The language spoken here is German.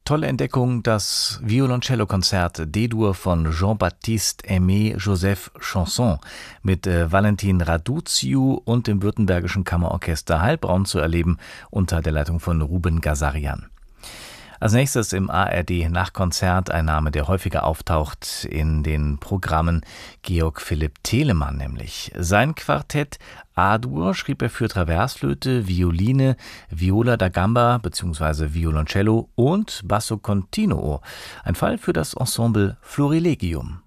Tolle Entdeckung, das Violoncello-Konzert D-Dur von Jean-Baptiste-Aimé Joseph Chanson mit Valentin Raduțiu und dem Württembergischen Kammerorchester Heilbronn zu erleben unter der Leitung von Ruben Gazarian. Als nächstes im ARD-Nachkonzert ein Name, der häufiger auftaucht in den Programmen, Georg Philipp Telemann nämlich. Sein Quartett A-Dur schrieb er für Traversflöte, Violine, Viola da Gamba bzw. Violoncello und Basso Continuo. Ein Fall für das Ensemble Florilegium.